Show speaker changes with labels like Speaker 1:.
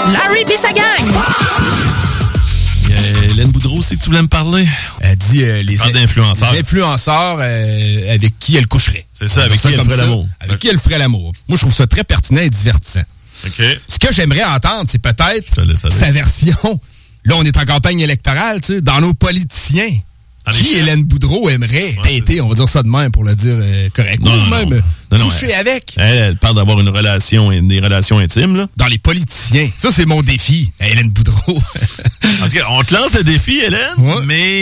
Speaker 1: Larry pis sa gang.
Speaker 2: Hélène Boudreau, c'est que tu voulais me parler?
Speaker 3: Elle dit les influenceurs avec qui elle coucherait.
Speaker 2: C'est ça, avec qui elle ferait l'amour.
Speaker 3: Avec qui elle ferait l'amour. Moi, je trouve ça très pertinent et divertissant.
Speaker 2: OK.
Speaker 3: Ce que j'aimerais entendre, c'est peut-être sa version. Là, on est en campagne électorale, tu sais, dans nos politiciens. Qui Hélène Boudreau aimerait têter, on va dire ça de même pour le dire correctement, ou même coucher avec.
Speaker 2: Elle parle d'avoir des relations intimes, là.
Speaker 3: Dans les politiciens. Ça, c'est mon défi, Hélène Boudreau.
Speaker 2: En tout cas, on te lance le défi, Hélène, mais